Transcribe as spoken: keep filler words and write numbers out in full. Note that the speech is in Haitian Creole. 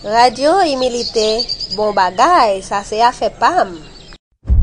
Radio imilite, bon bagay, sa se a fe pam.